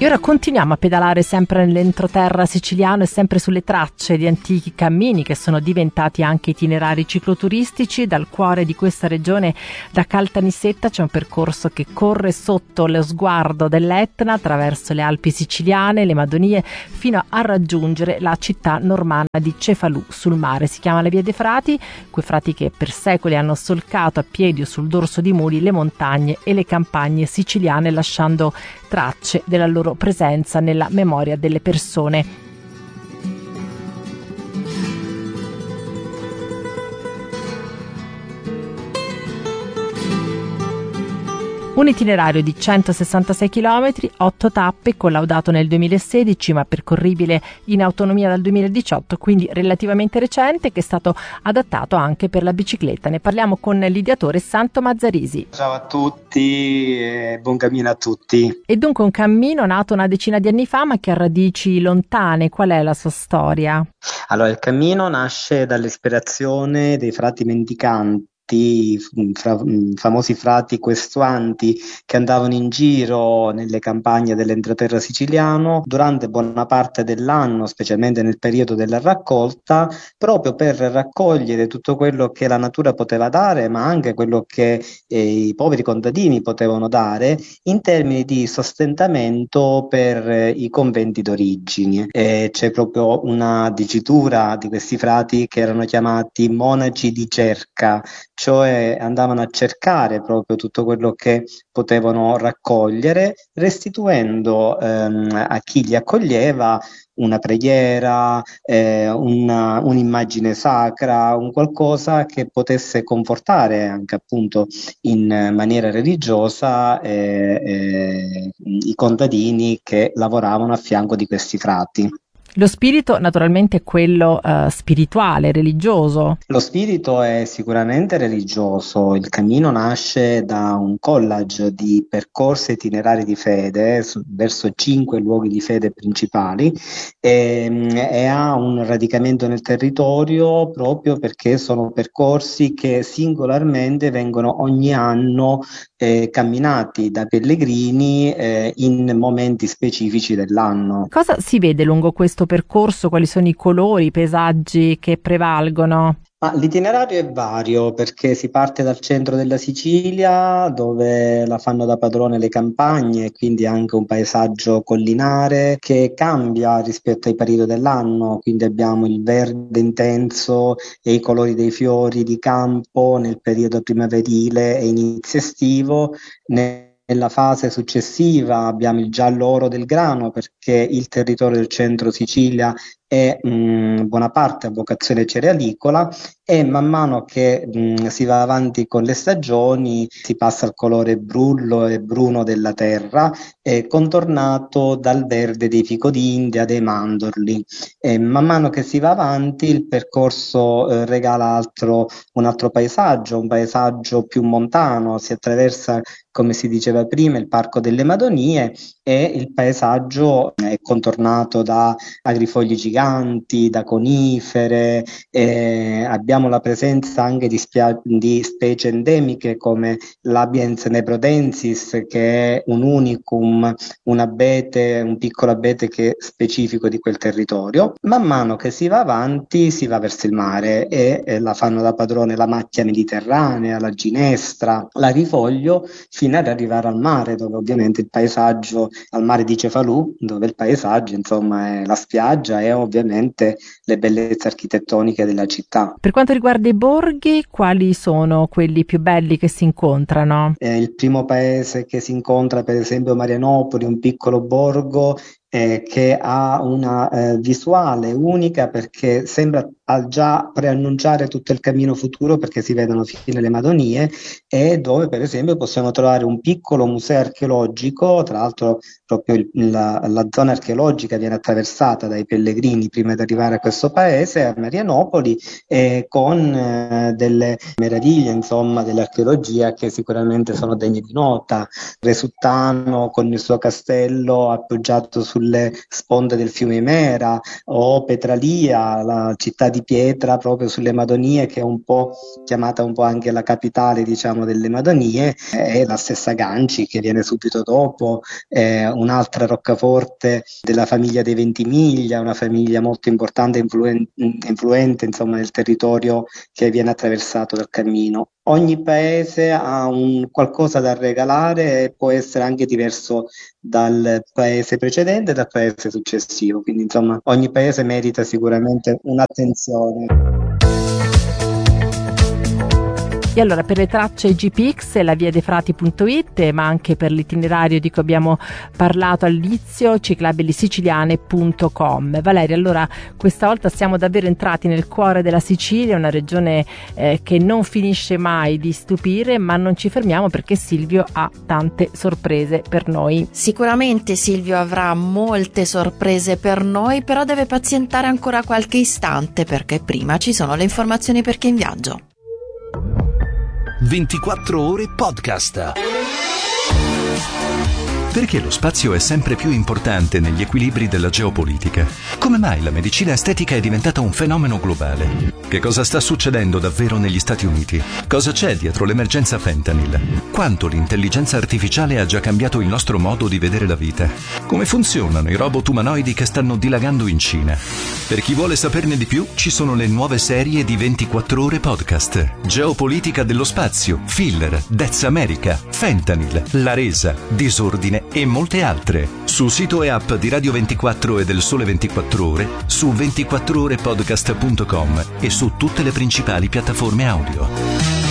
E ora continuiamo a pedalare sempre nell'entroterra siciliano e sempre sulle tracce di antichi cammini che sono diventati anche itinerari cicloturistici. Dal cuore di questa regione, da Caltanissetta, c'è un percorso che corre sotto lo sguardo dell'Etna, attraverso le Alpi siciliane, le Madonie, fino a raggiungere la città normanna di Cefalù sul mare. Si chiama la Via dei Frati, quei frati che per secoli hanno solcato a piedi o sul dorso di muli le montagne e le campagne siciliane, lasciando tracce della loro presenza nella memoria delle persone. Un itinerario di 166 km, 8 tappe, collaudato nel 2016 ma percorribile in autonomia dal 2018, quindi relativamente recente, che è stato adattato anche per la bicicletta. Ne parliamo con l'ideatore Santo Mazzarisi. Ciao a tutti e buon cammino a tutti. E dunque un cammino nato una decina di anni fa ma che ha radici lontane. Qual è la sua storia? Allora, il cammino nasce dall'ispirazione dei frati mendicanti, famosi frati questuanti che andavano in giro nelle campagne dell'entroterra siciliano durante buona parte dell'anno, specialmente nel periodo della raccolta, proprio per raccogliere tutto quello che la natura poteva dare, ma anche quello che i poveri contadini potevano dare in termini di sostentamento per i conventi d'origine. C'è proprio una dicitura di questi frati che erano chiamati monaci di cerca, cioè andavano a cercare proprio tutto quello che potevano raccogliere, restituendo a chi li accoglieva una preghiera, un'immagine sacra, un qualcosa che potesse confortare anche appunto in maniera religiosa i contadini che lavoravano a fianco di questi frati. Lo spirito naturalmente è quello spirituale, religioso. Lo spirito è sicuramente religioso. Il cammino nasce da un collage di percorsi itinerari di fede verso 5 luoghi di fede principali e ha un radicamento nel territorio proprio perché sono percorsi che singolarmente vengono ogni anno camminati da pellegrini in momenti specifici dell'anno. Cosa si vede lungo questo percorso? Quali sono i colori, i paesaggi che prevalgono? L'itinerario è vario perché si parte dal centro della Sicilia dove la fanno da padrone le campagne, quindi anche un paesaggio collinare che cambia rispetto ai periodi dell'anno, quindi abbiamo il verde intenso e i colori dei fiori di campo nel periodo primaverile e inizio estivo. Nella fase successiva abbiamo il giallo oro del grano perché il territorio del centro Sicilia è buona parte a vocazione cerealicola e man mano che si va avanti con le stagioni si passa al colore brullo e bruno della terra, contornato dal verde dei fico d'India, dei mandorli. E man mano che si va avanti il percorso regala un altro paesaggio, un paesaggio più montano, si attraversa, come si diceva prima, il Parco delle Madonie e il paesaggio è contornato da agrifogli giganti, da conifere, abbiamo la presenza anche di specie endemiche come l'Abies neprodensis, che è un unicum, un piccolo abete che è specifico di quel territorio. Man mano che si va avanti si va verso il mare e la fanno da padrone la macchia mediterranea, la ginestra, l'agrifoglio, fino ad arrivare al mare, dove ovviamente il paesaggio, al mare di Cefalù, dove il paesaggio insomma è la spiaggia e ovviamente le bellezze architettoniche della città. Per quanto riguarda i borghi, quali sono quelli più belli che si incontrano? Il primo paese che si incontra, per esempio Marianopoli, un piccolo borgo che ha una visuale unica perché sembra già preannunciare tutto il cammino futuro perché si vedono fino alle Madonie e dove per esempio possiamo trovare un piccolo museo archeologico, tra l'altro proprio la zona archeologica viene attraversata dai pellegrini prima di arrivare a questo paese, a Marianopoli, con delle meraviglie insomma dell'archeologia che sicuramente sono degne di nota. Resuttano con il suo castello appoggiato sul sulle sponde del fiume Mera, o Petralia, la città di pietra proprio sulle Madonie, che è un po' chiamata un po' anche la capitale, diciamo, delle Madonie, e la stessa Ganci che viene subito dopo, un'altra roccaforte della famiglia dei Ventimiglia, una famiglia molto importante e influente, insomma, nel territorio che viene attraversato dal cammino. Ogni paese ha un qualcosa da regalare e può essere anche diverso dal paese precedente e dal paese successivo, quindi insomma ogni paese merita sicuramente un'attenzione. E allora per le tracce GPX la via dei frati.it, ma anche per l'itinerario di cui abbiamo parlato all'inizio, ciclabili-siciliane.com. Valeria, allora questa volta siamo davvero entrati nel cuore della Sicilia, una regione che non finisce mai di stupire, ma non ci fermiamo perché Silvio ha tante sorprese per noi. Sicuramente Silvio avrà molte sorprese per noi, però deve pazientare ancora qualche istante perché prima ci sono le informazioni per chi è in viaggio. 24 ore podcast. Perché lo spazio è sempre più importante negli equilibri della geopolitica? Come mai la medicina estetica è diventata un fenomeno globale? Che cosa sta succedendo davvero negli Stati Uniti? Cosa c'è dietro l'emergenza fentanyl? Quanto l'intelligenza artificiale ha già cambiato il nostro modo di vedere la vita? Come funzionano i robot umanoidi che stanno dilagando in Cina? Per chi vuole saperne di più, ci sono le nuove serie di 24 ore podcast. Geopolitica dello spazio, Filler, Death America, Fentanyl, La Resa, Disordine e molte altre. Sul sito e app di Radio 24 e del Sole 24 Ore, su 24orepodcast.com e su tutte le principali piattaforme audio.